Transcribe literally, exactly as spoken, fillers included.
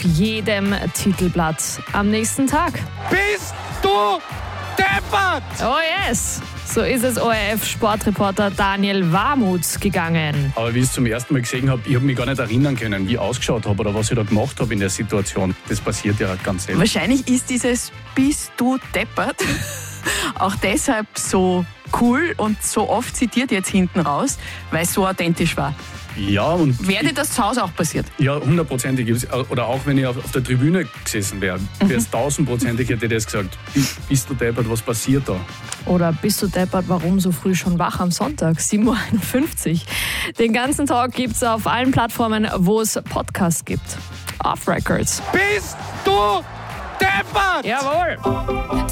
jedem Titelblatt am nächsten Tag. Bist du deppert? Oh yes! So ist es O R F-Sportreporter Daniel Warmuth gegangen. Aber wie ich es zum ersten Mal gesehen habe, ich habe mich gar nicht erinnern können, wie ich ausgeschaut habe oder was ich da gemacht habe in der Situation. Das passiert ja ganz selten. Wahrscheinlich ist dieses Bist du deppert auch deshalb so cool und so oft zitiert jetzt hinten raus, weil es so authentisch war. Ja, und Wäre dir das zu Hause auch passiert? ja, hundertprozentig. Oder auch wenn ich auf, auf der Tribüne gesessen wäre, wäre es tausendprozentig hätte ich das gesagt. Bist du deppert, was passiert da? Oder bist du deppert, warum so früh schon wach am Sonntag? sieben Uhr einundfünfzig. Den ganzen Tag gibt es auf allen Plattformen, wo es Podcasts gibt. Off Records. Bist du deppert? Jawohl!